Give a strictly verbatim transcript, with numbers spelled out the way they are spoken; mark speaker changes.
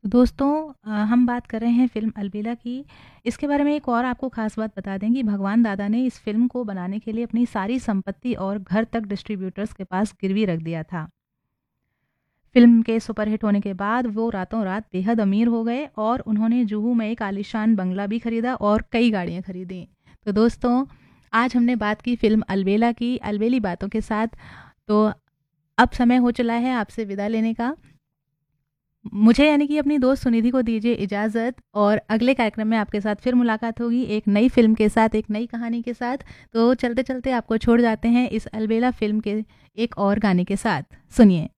Speaker 1: तो दोस्तों अ, हम बात कर रहे हैं फ़िल्म अलबेला की। इसके बारे में एक और आपको ख़ास बात बता दें कि भगवान दादा ने इस फ़िल्म को बनाने के लिए अपनी सारी संपत्ति और घर तक डिस्ट्रीब्यूटर्स के पास गिरवी रख दिया था। फ़िल्म के सुपरहिट होने के बाद वो रातों रात बेहद अमीर हो गए और उन्होंने जुहू में एक आलीशान बंगला भी खरीदा और कई गाड़ियाँ खरीदी। तो दोस्तों, आज हमने बात की फ़िल्म अलबेला की, अलबेली बातों के साथ। तो अब समय हो चला है आपसे विदा लेने का। मुझे यानी कि अपनी दोस्त सुनिधि को दीजिए इजाज़त और अगले कार्यक्रम में आपके साथ फिर मुलाकात होगी एक नई फ़िल्म के साथ, एक नई कहानी के साथ। तो चलते-चलते आपको छोड़ जाते हैं इस अलबेला फ़िल्म के एक और गाने के साथ। सुनिए।